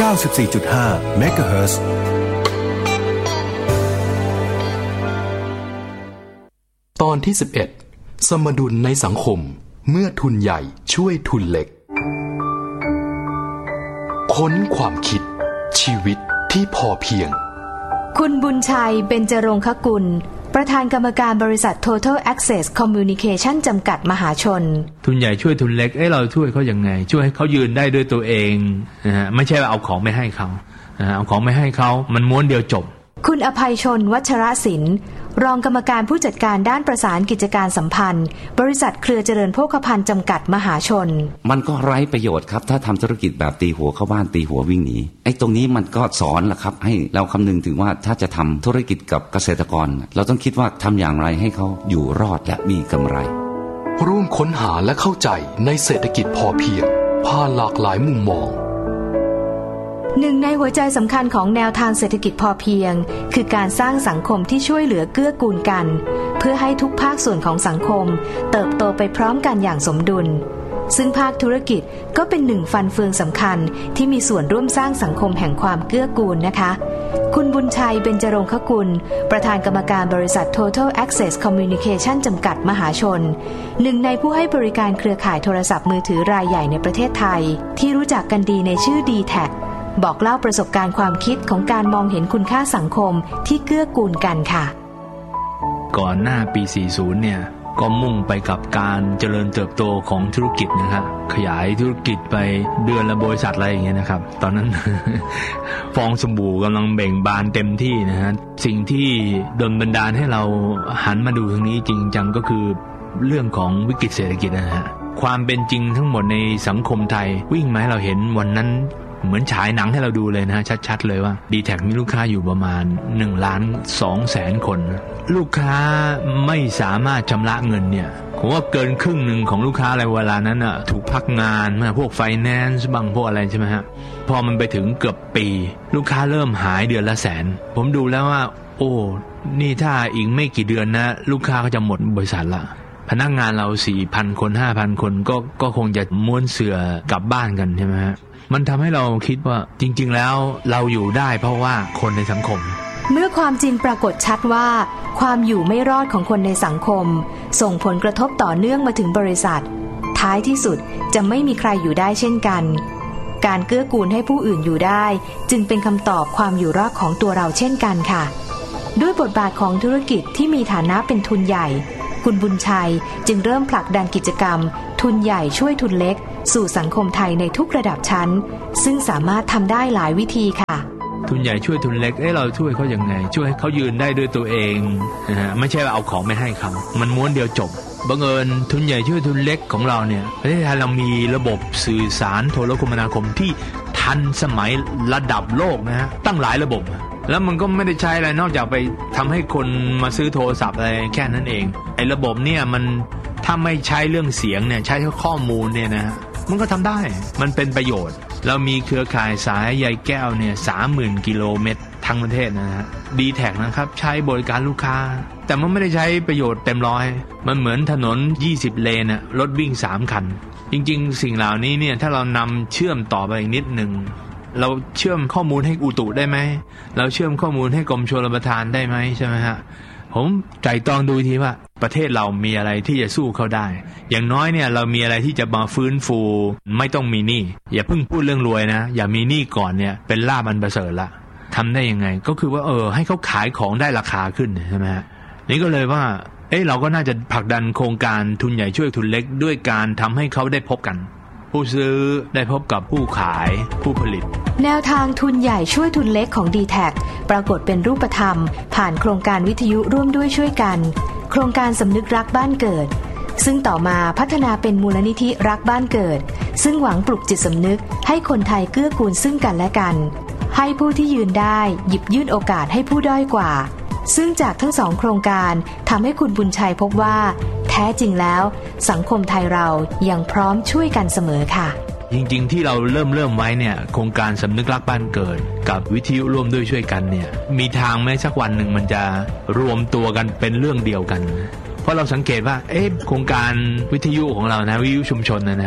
94.5 เมกะเฮิรตซ์ตอนที่11สมดุลในสังคมเมื่อทุนใหญ่ช่วยทุนเล็กค้นความคิดชีวิตที่พอเพียงคุณบุญชัยเบญจรงคกุลประธานกรรมการบริษัท Total Access Communication จำกัดมหาชนทุนใหญ่ช่วยทุนเล็กเราช่วยเขายังไงช่วยให้เขายืนได้ด้วยตัวเองนะฮะไม่ใช่ว่าเอาของไม่ให้เขาเอาของไม่ให้เขามันม้วนเดียวจบคุณอภัยชนวัชรศิลป์รองกรรมการผู้จัดการด้านประสานกิจการสัมพันธ์บริษัทเครือเจริญโภคภัณฑ์จำกัดมหาชนมันก็ไร้ประโยชน์ครับถ้าทำธุรกิจแบบตีหัวเข้าบ้านตีหัววิ่งหนีตรงนี้มันก็สอนล่ะครับให้เราคำนึงถึงว่าถ้าจะทำธุรกิจกับเกษตรกรเราต้องคิดว่าทำอย่างไรให้เขาอยู่รอดและมีกำไรร่วมค้นหาและเข้าใจในเศรษฐกิจพอเพียงผ่านหลากหลายมุมมองหนึ่งในหัวใจสำคัญของแนวทางเศรษฐกิจพอเพียงคือการสร้างสังคมที่ช่วยเหลือเกื้อกูลกันเพื่อให้ทุกภาคส่วนของสังคมเติบโตไปพร้อมกันอย่างสมดุลซึ่งภาคธุรกิจก็เป็นหนึ่งฟันเฟืองสำคัญที่มีส่วนร่วมสร้างสังคมแห่งความเกื้อกูลนะคะคุณบุญชัยเบญจรงคกุลประธานกรรมการบริษัท Total Access Communication จำกัดมหาชนหนึ่งในผู้ให้บริการเครือข่ายโทรศัพท์มือถือรายใหญ่ในประเทศไทยที่รู้จักกันดีในชื่อ D-Tagบอกเล่าประสบการณ์ความคิดของการมองเห็นคุณค่าสังคมที่เกื้อกูลกันค่ะก่อนหน้าปี 40 เนี่ยก็มุ่งไปกับการเจริญเติบโตของธุรกิจนะครับขยายธุรกิจไปเดือนละบริษัทอะไรอย่างเงี้ยนะครับตอนนั้น ฟองสบู่กำลังเบ่งบานเต็มที่นะฮะสิ่งที่ดลบันดาลให้เราหันมาดูทางนี้จริงจังก็คือเรื่องของวิกฤตเศรษฐกิจนะฮะความเป็นจริงทั้งหมดในสังคมไทยวิ่งมาให้เราเห็นวันนั้นเหมือนฉายหนังให้เราดูเลยนะฮะชัดๆเลยว่า D-Tag มีลูกค้าอยู่ประมาณ 1,200,000 คนลูกค้าไม่สามารถชำระเงินเนี่ยผมว่าเกินครึ่งหนึ่งของลูกค้าอะไรเวลานั้นอ่ะถูกพักงานมาพวกไฟแนนซ์บ้างพวกอะไรใช่ไหมฮะพอมันไปถึงเกือบปีลูกค้าเริ่มหายเดือนละแสนผมดูแล้วว่าโอ้นี่ถ้าอีกไม่กี่เดือนนะลูกค้าก็จะหมดบริษัทละพนักงานเรา 4,000 คน 5,000 คนก็คงจะม้วนเสื่อกลับบ้านกันใช่ไหมฮะมันทำให้เราคิดว่าจริงๆแล้วเราอยู่ได้เพราะว่าคนในสังคมเมื่อความจริงปรากฏชัดว่าความอยู่ไม่รอดของคนในสังคมส่งผลกระทบต่อเนื่องมาถึงบริษัทท้ายที่สุดจะไม่มีใครอยู่ได้เช่นกันการเกื้อกูลให้ผู้อื่นอยู่ได้จึงเป็นคำตอบความอยู่รอดของตัวเราเช่นกันค่ะด้วยบทบาทของธุรกิจที่มีฐานะเป็นทุนใหญ่คุณบุญชัยจึงเริ่มผลักดันกิจกรรมทุนใหญ่ช่วยทุนเล็กสู่สังคมไทยในทุกระดับชั้นซึ่งสามารถทำได้หลายวิธีค่ะทุนใหญ่ช่วยทุนเล็กเราช่วยเขายังไงช่วยให้เขายืนได้ด้วยตัวเองนะฮะไม่ใช่ว่าเอาของไม่ให้เขามันม้วนเดียวจบบังเอิญทุนใหญ่ช่วยทุนเล็กของเราเนี่ยประเทศไทยเรามีระบบสื่อสารโทรคมนาคมที่ทันสมัยระดับโลกนะฮะตั้งหลายระบบแล้วมันก็ไม่ได้ใช้อะไรนอกจากไปทำให้คนมาซื้อโทรศัพท์อะไรแค่นั้นเองระบบเนี่ยมันถ้าไม่ใช้เรื่องเสียงเนี่ยใช้ข้อมูลเนี่ยนะมันก็ทำได้มันเป็นประโยชน์เรามีเครือข่ายสายใยแก้วเนี่ย 30,000 กิโลเมตรทั้งประเทศนะฮะ D-Tag นะครับใช้บริการลูกค้าแต่มันไม่ได้ใช้ประโยชน์เต็มร้อยมันเหมือนถนน20เลนน่ะรถวิ่ง3คันจริงๆสิ่งเหล่านี้เนี่ยถ้าเรานำเชื่อมต่อไปอีกนิดนึงเราเชื่อมข้อมูลให้อุตุได้ไหมเราเชื่อมข้อมูลให้กรมชลประทานได้ไหมใช่ไหมฮะผมใจตองดูทีว่าประเทศเรามีอะไรที่จะสู้เขาได้อย่างน้อยเนี่ยเรามีอะไรที่จะมาฟื้นฟูไม่ต้องมีหนี้อย่าเพิ่งพูดเรื่องรวยนะอย่ามีหนี้ก่อนเนี่ยเป็นลาภอันประเสริฐละทำได้ยังไงก็คือว่าให้เขาขายของได้ราคาขึ้นใช่ไหมฮะนี่ก็เลยว่าเราก็น่าจะผลักดันโครงการทุนใหญ่ช่วยทุนเล็กด้วยการทำให้เขาได้พบกันผู้ซื้อได้พบกับผู้ขายผู้ผลิตแนวทางทุนใหญ่ช่วยทุนเล็กของ D-Tag ปรากฏเป็นรูปธรรมผ่านโครงการวิทยุร่วมด้วยช่วยกันโครงการสำนึกรักบ้านเกิดซึ่งต่อมาพัฒนาเป็นมูลนิธิรักบ้านเกิดซึ่งหวังปลุกจิตสำนึกให้คนไทยเกื้อกูลซึ่งกันและกันให้ผู้ที่ยืนได้หยิบยื่นโอกาสให้ผู้ด้อยกว่าซึ่งจากทั้งสองโครงการทำให้คุณบุญชัยพบว่าแท้จริงแล้วสังคมไทยเรายังพร้อมช่วยกันเสมอค่ะจริงๆที่เราเริ่มไว้เนี่ยโครงการสำนึกรักบ้านเกิดกับวิทยุร่วมด้วยช่วยกันเนี่ยมีทางไหมสักวันหนึ่งมันจะรวมตัวกันเป็นเรื่องเดียวกันเพราะเราสังเกตว่าโครงการวิทยุของเรานะวิทยุชุมชนนะฮะ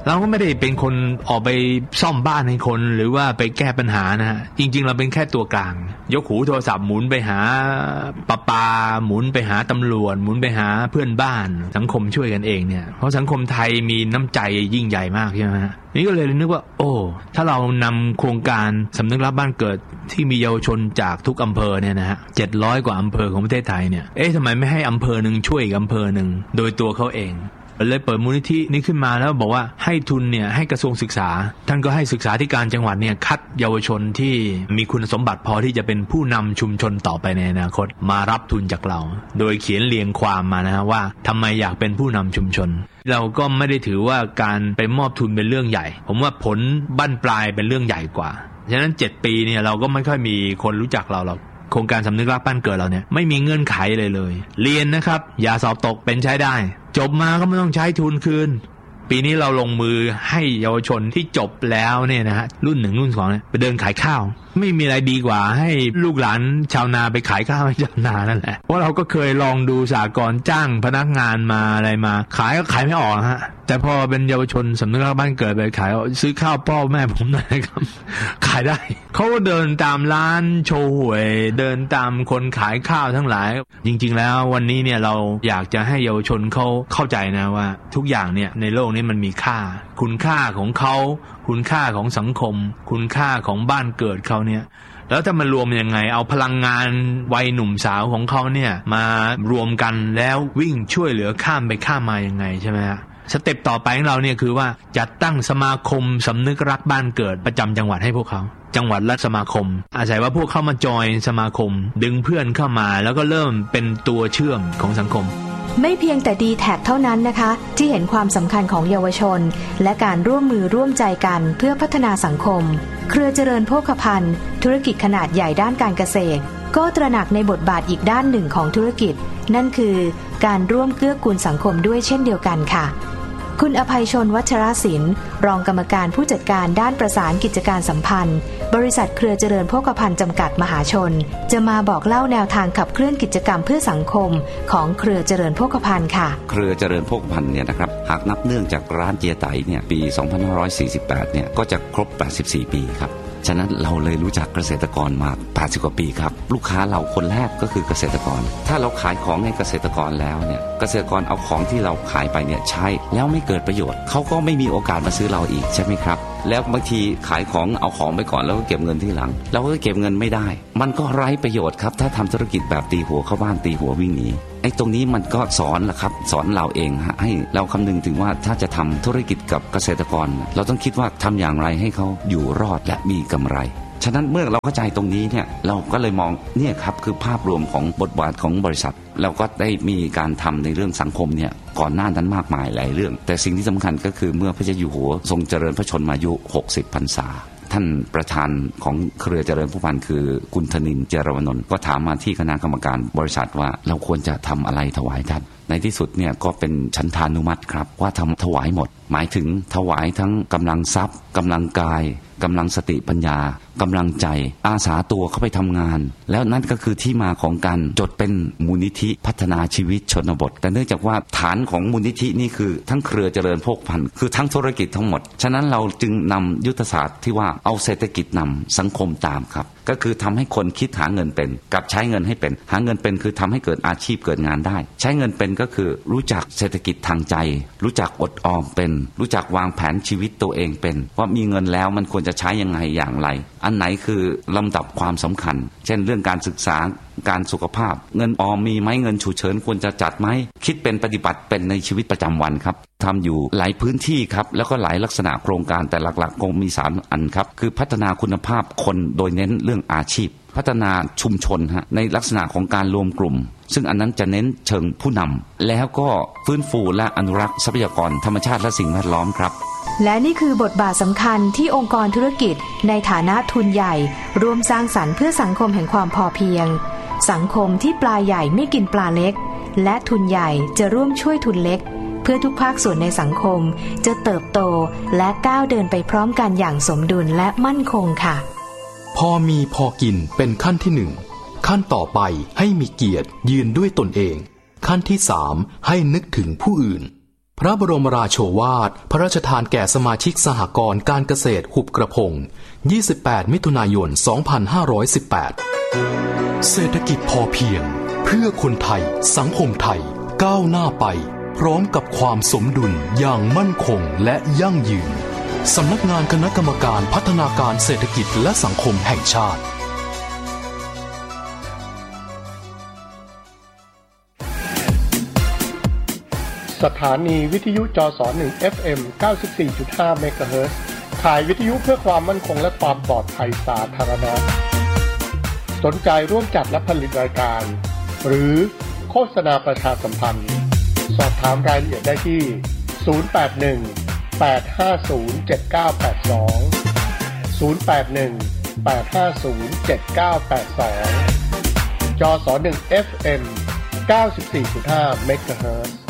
เราก็ไม่ได้เป็นคนออกไปซ่อมบ้านให้คนหรือว่าไปแก้ปัญหานะฮะจริงๆเราเป็นแค่ตัวกลางยกหูโทรศัพท์หมุนไปหาประปาหมุนไปหาตำรวจหมุนไปหาเพื่อนบ้านสังคมช่วยกันเองเนี่ยเพราะสังคมไทยมีน้ำใจยิ่งใหญ่มากใช่ไหมฮะนี่ก็เลยนึกว่าโอ้ถ้าเรานำโครงการสำนึกรักบ้านเกิดที่มีเยาวชนจากทุกอำเภอเนี่ยนะฮะ700กว่าอำเภอของประเทศไทยเนี่ยทำไมไม่ให้อำเภอนึงช่วยอีกอำเภอนึงโดยตัวเขาเองเลยเปิดมูลนิธินี้ขึ้นมาแล้วบอกว่าให้ทุนเนี่ยให้กระทรวงศึกษาท่านก็ให้ศึกษาธิการจังหวัดเนี่ยคัดเยาวชนที่มีคุณสมบัติพอที่จะเป็นผู้นำชุมชนต่อไปในอนาคตมารับทุนจากเราโดยเขียนเรียงความมานะว่าทำไมอยากเป็นผู้นำชุมชนเราก็ไม่ได้ถือว่าการไปมอบทุนเป็นเรื่องใหญ่ผมว่าผลบั้นปลายเป็นเรื่องใหญ่กว่าฉะนั้น7ปีเนี่ยเราก็ไม่ค่อยมีคนรู้จักเราหรอกโครงการสำนึกรักบ้านเกิดเราเนี่ยไม่มีเงื่อนไขเลยเรียนนะครับอย่าสอบตกเป็นใช้ได้จบมาก็ไม่ต้องใช้ทุนคืนปีนี้เราลงมือให้เยาวชนที่จบแล้วเนี่ยนะฮะรุ่น1รุ่น2เนี่ยไปเดินขายข้าวไม่มีอะไรดีกว่าให้ลูกหลานชาวนาไปขายข้าวให้ชาวนานั่นแหละเพราะเราก็เคยลองดูสหกรณ์จ้างพนักงานมาอะไรมาขายก็ขายไม่ออกฮะแต่พอเป็นเยาวชนสำนึกรักบ้านเกิดไปขายซื้อข้าวพ่อแม่ผมหน่อยครับขายได้เขาก็เดินตามร้านโชว์หวยเดินตามคนขายข้าวทั้งหลายจริงๆแล้ววันนี้เนี่ยเราอยากจะให้เยาวชนเขาเข้าใจนะว่าทุกอย่างเนี่ยในโลกนี้มันมีค่าคุณค่าของเขาคุณค่าของสังคมคุณค่าของบ้านเกิดเขาเนี่ยแล้วถ้ามันรวมยังไงเอาพลังงานวัยหนุ่มสาวของเขาเนี่ยมารวมกันแล้ววิ่งช่วยเหลือข้ามไปข้ามมายังไงใช่ไหมฮะสเต็ปต่อไปของเราเนี่ยคือว่าจัดตั้งสมาคมสำนึกรักบ้านเกิดประจำจังหวัดให้พวกเขาจังหวัดละสมาคมอาศัยว่าพวกเขามาจอยสมาคมดึงเพื่อนเข้ามาแล้วก็เริ่มเป็นตัวเชื่อมของสังคมไม่เพียงแต่ดีแท็กเท่านั้นนะคะที่เห็นความสำคัญของเยาวชนและการร่วมมือร่วมใจกันเพื่อพัฒนาสังคมเครือเจริญโภคภัณฑ์ธุรกิจขนาดใหญ่ด้านการเกษตรก็ตระหนักในบทบาทอีกด้านหนึ่งของธุรกิจนั่นคือการร่วมเกื้อกูลสังคมด้วยเช่นเดียวกันค่ะคุณอภัยชนวัชรศิลป์รองกรรมการผู้จัดการด้านประสานกิจการสัมพันธ์บริษัทเครือเจริญโภคภัณฑ์จำกัดมหาชนจะมาบอกเล่าแนวทางขับเคลื่อนกิจกรรมเพื่อสังคมของเครือเจริญโภคภัณฑ์ค่ะเครือเจริญโภคภัณฑ์เนี่ยนะครับหากนับเนื่องจากร้านเจียไตเนี่ยปี 2548 เนี่ยก็จะครบ 84 ปีครับฉะนั้นเราเลยรู้จักเกษตรกรมา80 กว่าปีครับลูกค้าเราคนแรกก็คือเกษตรกรถ้าเราขายของให้เกษตรกรแล้วเนี่ยเกษตรกรเอาของที่เราขายไปเนี่ยใช้แล้วไม่เกิดประโยชน์เขาก็ไม่มีโอกาสมาซื้อเราอีกใช่ไหมครับแล้วบางทีขายของเอาของไปก่อนแล้วก็เก็บเงินที่หลังเราก็เก็บเงินไม่ได้มันก็ไร้ประโยชน์ครับถ้าทำธุรกิจแบบตีหัวเข้าบ้านตีหัววิ่งหนีตรงนี้มันก็สอนล่ะครับสอนเราเองให้เราคำนึงถึงว่าถ้าจะทำธุรกิจกับเกษตรกรเราต้องคิดว่าทำอย่างไรให้เขาอยู่รอดและมีกำไรฉะนั้นเมื่อเราเข้าใจตรงนี้เนี่ยเราก็เลยมองเนี่ยครับคือภาพรวมของบทบาทของบริษัทเราก็ได้มีการทำในเรื่องสังคมเนี่ยก่อนหน้านั้นมากมายหลายเรื่องแต่สิ่งที่สำคัญก็คือเมื่อพระเจ้าอยู่หัวทรงเจริญพระชนมายุ60 พรรษาท่านประธานของเครือเจริญโภคภัณฑ์คือคุณธนินทร์เจรวนนท์ก็ถามมาที่คณะกรรมการบริษัทว่าเราควรจะทำอะไรถวายท่านในที่สุดเนี่ยก็เป็นฉันทานุมัติครับว่าทำถวายหมดหมายถึงถวายทั้งกำลังทรัพย์กำลังกายกำลังสติปัญญากำลังใจอาสาตัวเข้าไปทำงานแล้วนั่นก็คือที่มาของการจดเป็นมูลนิธิพัฒนาชีวิตชนบทแต่เนื่องจากว่าฐานของมูลนิธินี่คือทั้งเครือเจริญโภคภัณฑ์คือทั้งธุรกิจทั้งหมดฉะนั้นเราจึงนำยุทธศาสตร์ที่ว่าเอาเศรษฐกิจนำสังคมตามครับก็คือทำให้คนคิดหาเงินเป็นกับใช้เงินให้เป็นหาเงินเป็นคือทำให้เกิดอาชีพเกิดงานได้ใช้เงินเป็นก็คือรู้จักเศรษฐกิจทางใจรู้จักอดออมเป็นรู้จักวางแผนชีวิตตัวเองเป็นว่ามีเงินแล้วมันควรจะใช้ยังไงอย่างไรอันไหนคือลำดับความสำคัญเช่นเรื่องการศึกษาการสุขภาพเงินออมมีไหมเงินฉุกเฉินควรจะจัดไหมคิดเป็นปฏิบัติเป็นในชีวิตประจำวันครับทำอยู่หลายพื้นที่ครับแล้วก็หลายลักษณะโครงการแต่หลักๆคงมี3 อันครับคือพัฒนาคุณภาพคนโดยเน้นเรื่องอาชีพพัฒนาชุมชนในลักษณะของการรวมกลุ่มซึ่งอันนั้นจะเน้นเชิงผู้นำแล้วก็ฟื้นฟูและอนุรักษ์ทรัพยากรธรรมชาติและสิ่งแวดล้อมครับและนี่คือบทบาทสำคัญที่องค์กรธุรกิจในฐานะทุนใหญ่ร่วมสร้างสรรค์เพื่อสังคมแห่งความพอเพียงสังคมที่ปลาใหญ่ไม่กินปลาเล็กและทุนใหญ่จะร่วมช่วยทุนเล็กเพื่อทุกภาคส่วนในสังคมจะเติบโตและก้าวเดินไปพร้อมกันอย่างสมดุลและมั่นคงค่ะพอมีพอกินเป็นขั้นที่1ขั้นต่อไปให้มีเกียรติยืนด้วยตนเองขั้นที่3ให้นึกถึงผู้อื่นพระบรมราโชวาทพระราชทานแก่สมาชิกสหกรณ์การเกษตรหุบกระพง 28 มิถุนายน 2518 เศรษฐกิจพอเพียงเพื่อคนไทยสังคมไทยก้าวหน้าไปพร้อมกับความสมดุลอย่างมั่นคงและยั่งยืนสำนักงานคณะกรรมการพัฒนาการเศรษฐกิจและสังคมแห่งชาติสถานีวิทยุจส1 FM 94.5 เมกะเฮิรตซ์ข่ายวิทยุเพื่อความมั่นคงและความปลอดภัยสาธารณะสนใจร่วมจัดและผลิตรายการหรือโฆษณาประชาสัมพันธ์สอบถามรายละเอียดได้ที่ 081-850-7982 081-850-7982 จส1 FM 94.5 เมกะเฮิรตซ์